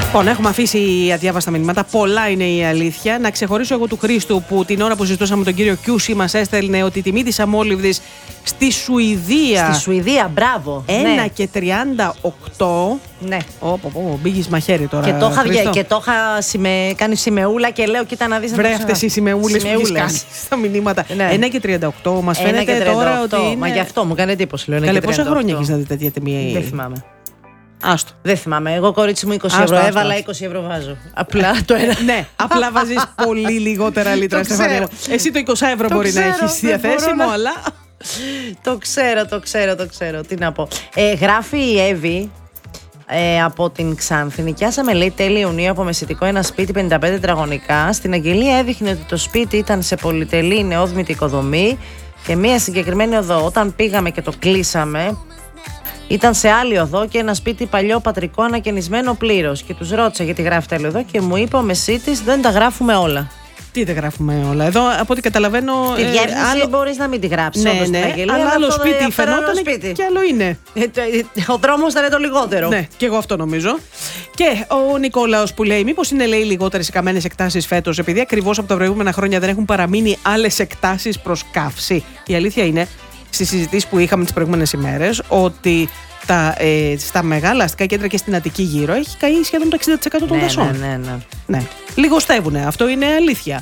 Λοιπόν, έχουμε αφήσει αδιάβαστα μηνύματα. Πολλά είναι η αλήθεια. Να ξεχωρίσω εγώ του Χρήστου που την ώρα που συζητούσαμε με τον κύριο Κιούση μας έστελνε ότι η τιμή της αμόλυβδης στη Σουηδία. Στη Σουηδία, μπράβο. 1,38. Ναι. Μπήγεις μαχαίρι τώρα. Και το είχα κάνει σημεούλα και λέω: κοίτα να δεις. Βρε αυτές οι σημεούλες που έχεις κάνει στα μηνύματα. 1,38. Μας φαίνεται τώρα ότι. Μα γι' αυτό μου κάνει εντύπωση. Καλέ, πόσα χρόνια έχεις να δει τέτοια τιμή? Δεν θυμάμαι. Άστο. Δεν θυμάμαι. Εγώ, κορίτσι μου, 20 ευρώ έβαλα, 20 ευρώ βάζω. Απλά το ένα. Ναι, απλά βάζεις πολύ λιγότερα λίτρα, Στεφανία μου. Εσύ το 20 ευρώ μπορεί να έχεις διαθέσιμο, αλλά. Το ξέρω. Τι να πω. Γράφει η Εύη από την Ξάνθη. Νοικιάσαμε, λέει, τέλη Ιουνίου από μεσητικό ένα σπίτι 55 τετραγωνικά. Στην αγγελία έδειχνε ότι το σπίτι ήταν σε πολυτελή νεόδμητη οικοδομή και μία συγκεκριμένη οδό. Όταν πήγαμε και το κλείσαμε, ήταν σε άλλη οδό και ένα σπίτι παλιό πατρικό ανακαινισμένο πλήρως. Και τους ρώτησα γιατί γράφει τέλο εδώ και μου είπε ο μεσίτης: δεν τα γράφουμε όλα. Τι δεν γράφουμε όλα? Εδώ, από ό,τι καταλαβαίνω. Τη διεύθυνση μπορείς να μην τη γράψεις. Ναι, αλλά άλλο σπίτι φαινόταν και άλλο είναι. Ο δρόμος θα είναι το λιγότερο. Ναι, και εγώ αυτό νομίζω. Και ο Νικόλαος που λέει: μήπως είναι, λέει, λιγότερες οι καμένες εκτάσεις φέτος, επειδή ακριβώς από τα προηγούμενα χρόνια δεν έχουν παραμείνει άλλες εκτάσεις προς καύση? Η αλήθεια είναι, στις συζητήσεις που είχαμε τις προηγούμενες ημέρες, ότι στα μεγάλα αστικά κέντρα και στην Αττική γύρω έχει καεί σχεδόν το 60% των δασών. Ναι. Λιγοστεύουνε. Αυτό είναι αλήθεια.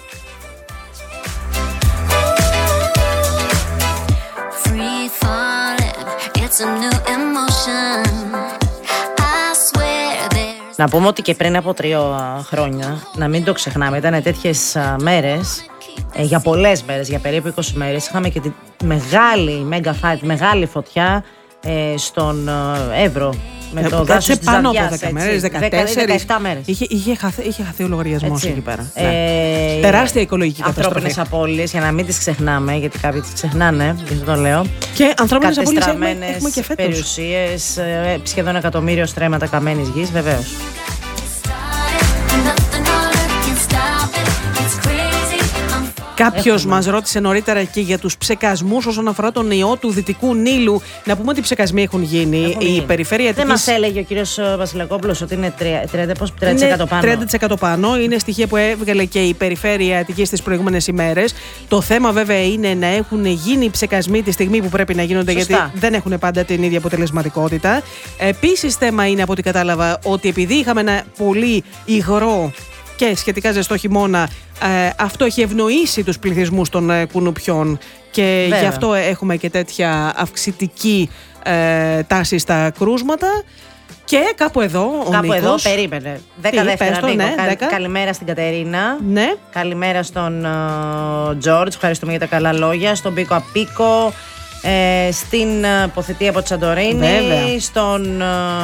Να πούμε ότι και πριν από 3 χρόνια, να μην το ξεχνάμε, ήταν τέτοιες μέρες, για πολλές μέρες, για περίπου 20 μέρες, είχαμε και τη μεγάλη φωτιά στον Εύρο. Με το δάσος της πάνω Αδιάς, από 10 μέρες, 17 μέρες. Είχε χαθεί ο λογαριασμός εκεί πέρα. Τεράστια οικολογική καταστροφή. Ανθρώπινες απώλειες, για να μην τις ξεχνάμε, γιατί κάποιοι τις ξεχνάνε, γι' αυτό το λέω. Και ανθρώπινες απώλειες έχουμε και φέτος. Περιουσίες, σχεδόν 1.000.000 στρέμματα καμένης γης, βεβαίως. Κάποιος μας ρώτησε νωρίτερα και για τους ψεκασμούς όσον αφορά τον ιό του Δυτικού Νείλου. Να πούμε ότι οι ψεκασμοί έχουν γίνει. Η περιφέρεια δεν μας έλεγε ο κύριος Βασιλακόπουλος ότι είναι 30% πάνω? 30% πάνω. Είναι στοιχεία που έβγαλε και η περιφέρεια Αττικής τις προηγούμενες ημέρες. Το θέμα βέβαια είναι να έχουν γίνει ψεκασμοί τη στιγμή που πρέπει να γίνονται. Σωστά. Γιατί δεν έχουν πάντα την ίδια αποτελεσματικότητα. Επίσης, θέμα είναι, από ό,τι κατάλαβα, ότι επειδή είχαμε ένα πολύ υγρό και σχετικά ζεστό χειμώνα, αυτό έχει ευνοήσει τους πληθυσμούς των κουνουπιών και γι' αυτό έχουμε και τέτοια αυξητική τάση στα κρούσματα. Και κάπου εδώ εδώ περίμενε. 10 δεύτερα, Νίκο. Καλημέρα στην Κατερίνα. Ναι. Καλημέρα στον Τζόρτζ. Ευχαριστούμε για τα καλά λόγια. Στον Πίκο Απίκο. Στην Ποθητή από τη Σαντορίνη. Στον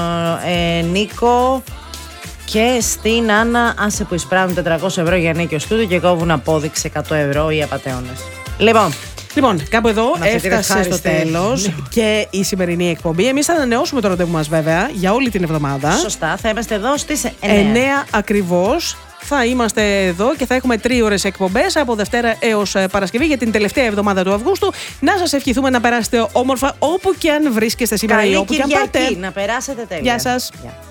Νίκο. Και στην Άννα, άσε που εισπράττουν 400 ευρώ για νίκιο στούντιο και κόβουν απόδειξη 100 ευρώ οι απατεώνες. Λοιπόν, κάπου εδώ έφτασε στο τέλος και η σημερινή εκπομπή. Εμείς θα ανανεώσουμε το ραντεβού μας βέβαια για όλη την εβδομάδα. Σωστά, θα είμαστε εδώ στις 9 ακριβώς. Θα είμαστε εδώ και θα έχουμε 3 ώρες εκπομπές από Δευτέρα έως Παρασκευή για την τελευταία εβδομάδα του Αυγούστου. Να σας ευχηθούμε να περάσετε όμορφα όπου και αν βρίσκεστε σήμερα ή όπου και αν πάτε. Να περάσετε τέλεια. Γεια σας.